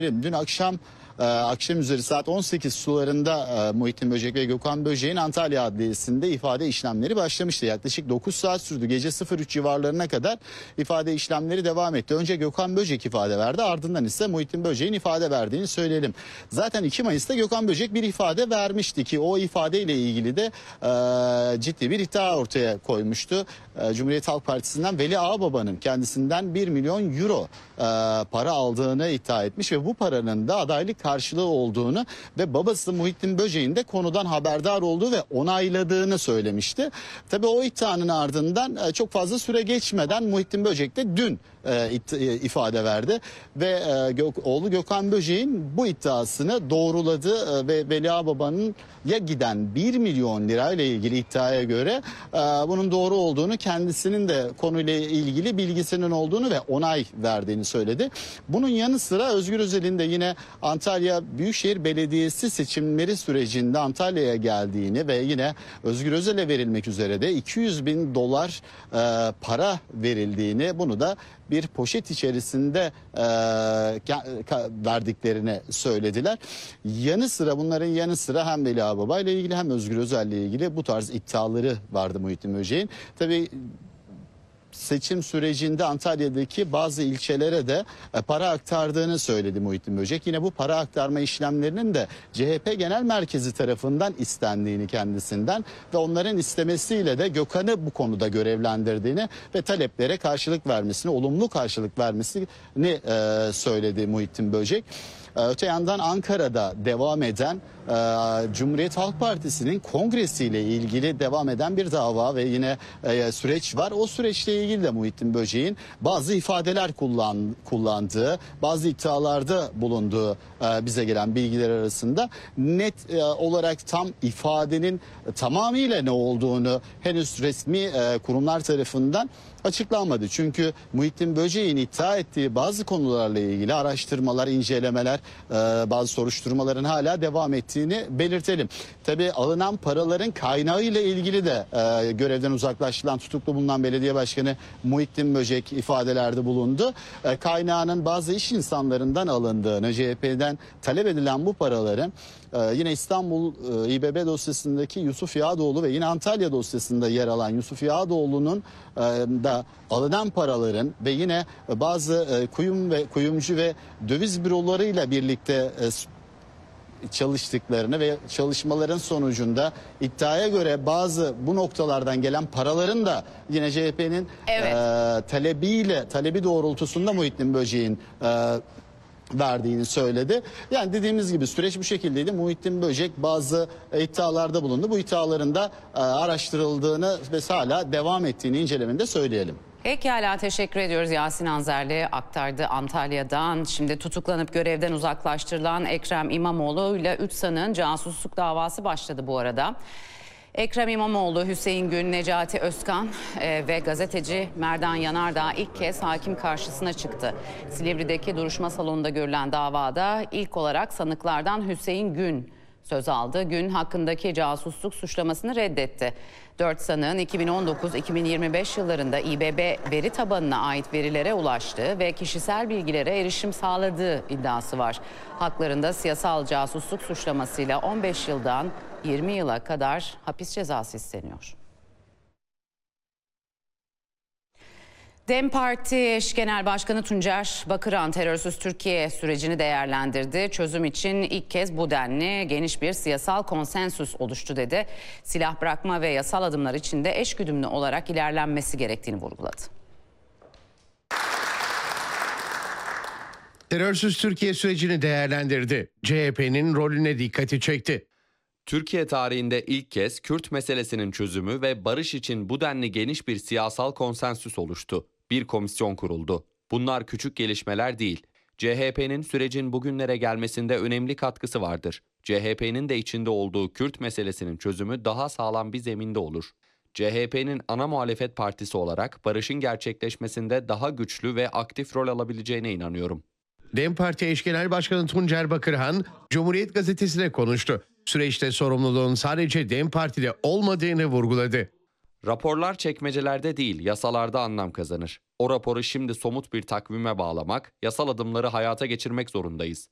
Dün akşam üzeri saat 18 sularında Muhittin Böcek ve Gökhan Böcek'in Antalya Adliyesi'nde ifade işlemleri başlamıştı. Yaklaşık 9 saat sürdü. Gece 03 civarlarına kadar ifade işlemleri devam etti. Önce Gökhan Böcek ifade verdi, ardından ise Muhittin Böcek'in ifade verdiğini söyleyelim. Zaten 2 Mayıs'ta Gökhan Böcek bir ifade vermişti ki o ifadeyle ilgili de ciddi bir iddia ortaya koymuştu. Cumhuriyet Halk Partisi'nden Veli Ağbaba'nın kendisinden 1 milyon euro para aldığını iddia etmiş ve bu paranın da adaylık karşılığı olduğunu ve babası Muhittin Böcek'in de konudan haberdar olduğu ve onayladığını söylemişti. Tabii o iddianın ardından çok fazla süre geçmeden Muhittin Böcek de dün ifade verdi ve oğlu Gökhan Böcek'in bu iddiasını doğruladı ve Veli Ağbaba'nın ya giden 1 milyon lirayla ilgili iddiaya göre bunun doğru olduğunu, kendisinin de konuyla ilgili bilgisinin olduğunu ve onay verdiğini söyledi. Bunun yanı sıra Özgür Özel'in de yine Antalya Büyükşehir Belediyesi seçimleri sürecinde Antalya'ya geldiğini ve yine Özgür Özel'e verilmek üzere de 200 bin dolar para verildiğini, bunu da bir poşet içerisinde verdiklerini söylediler. Bunların yanı sıra hem Veli Ağbaba ile ilgili hem Özgür Özel ile ilgili bu tarz iddiaları vardı Muhittin Böcek'in. Tabii seçim sürecinde Antalya'daki bazı ilçelere de para aktardığını söyledi Muhittin Böcek. Yine bu para aktarma işlemlerinin de CHP Genel Merkezi tarafından istendiğini kendisinden ve onların istemesiyle de Gökhan'ı bu konuda görevlendirdiğini ve taleplere karşılık vermesini, olumlu karşılık vermesini söyledi Muhittin Böcek. Öte yandan Ankara'da devam eden Cumhuriyet Halk Partisi'nin kongresiyle ilgili devam eden bir dava ve yine süreç var. O süreçle ilgili de Muhittin Böcek'in bazı ifadeler kullandığı, bazı iddialarda bulunduğu bize gelen bilgiler arasında net olarak tam ifadenin tamamıyla ne olduğunu henüz resmi kurumlar tarafından açıklanmadı. Çünkü Muhittin Böcek'in iddia ettiği bazı konularla ilgili araştırmalar, incelemeler, bazı soruşturmaların hala devam ettiğini belirtelim. Tabii alınan paraların kaynağıyla ilgili de görevden uzaklaştırılan, tutuklu bulunan belediye başkanı Muhittin Böcek ifadelerde bulundu. Kaynağının bazı iş insanlarından alındığını, CHP'den talep edilen bu paraların yine İstanbul İBB dosyasındaki Yusuf Yağdoğlu ve yine Antalya dosyasında yer alan Yusuf Yağdoğlu'nun da alınan paraların ve yine bazı kuyumcu ve döviz bürolarıyla birlikte çalıştıklarını ve çalışmaların sonucunda iddiaya göre bazı bu noktalardan gelen paraların da yine CHP'nin talebi doğrultusunda Muhittin Böcek'in verdiğini söyledi. Yani dediğimiz gibi süreç bu şekildeydi. Muhittin Böcek bazı iddialarda bulundu. Bu iddiaların da araştırıldığını ve hala devam ettiğini incelemenin de söyleyelim. Pekala, teşekkür ediyoruz. Yasin Anzerli aktardı Antalya'dan. Şimdi tutuklanıp görevden uzaklaştırılan Ekrem İmamoğlu ile 3 sanığın casusluk davası başladı bu arada. Ekrem İmamoğlu, Hüseyin Gün, Necati Özkan ve gazeteci Merdan Yanardağ ilk kez hakim karşısına çıktı. Silivri'deki duruşma salonunda görülen davada ilk olarak sanıklardan Hüseyin Gün söz aldı. Gün hakkındaki casusluk suçlamasını reddetti. 4 sanığın 2019-2025 yıllarında İBB veri tabanına ait verilere ulaştığı ve kişisel bilgilere erişim sağladığı iddiası var. Haklarında siyasal casusluk suçlamasıyla 15 yıldan 20 yıla kadar hapis cezası isteniyor. DEM Parti eş genel başkanı Tuncer Bakıran terörsüz Türkiye sürecini değerlendirdi. Çözüm için ilk kez bu denli geniş bir siyasal konsensüs oluştu dedi. Silah bırakma ve yasal adımlar için de eşgüdümlü olarak ilerlenmesi gerektiğini vurguladı. Terörsüz Türkiye sürecini değerlendirdi. CHP'nin rolüne dikkati çekti. Türkiye tarihinde ilk kez Kürt meselesinin çözümü ve barış için bu denli geniş bir siyasal konsensüs oluştu. Bir komisyon kuruldu. Bunlar küçük gelişmeler değil. CHP'nin sürecin bugünlere gelmesinde önemli katkısı vardır. CHP'nin de içinde olduğu Kürt meselesinin çözümü daha sağlam bir zeminde olur. CHP'nin ana muhalefet partisi olarak barışın gerçekleşmesinde daha güçlü ve aktif rol alabileceğine inanıyorum. DEM Parti eş genel başkanı Tuncer Bakırhan, Cumhuriyet Gazetesi'ne konuştu. Süreçte sorumluluğun sadece DEM Parti'de olmadığını vurguladı. Raporlar çekmecelerde değil, yasalarda anlam kazanır. O raporu şimdi somut bir takvime bağlamak, yasal adımları hayata geçirmek zorundayız.